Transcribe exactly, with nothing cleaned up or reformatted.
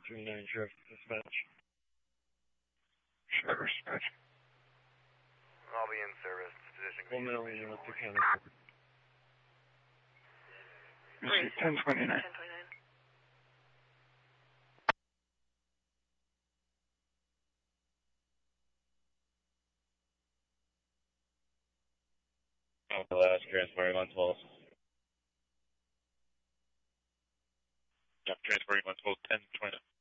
twenty-nine, Sheriff Dispatch. Sheriff Dispatch. I'll be in service. Position. One million in the county. ten twenty-nine. ten twenty-nine. Oh, last transporting on twelve. Yeah, transporting on twelve, ten twenty-nine.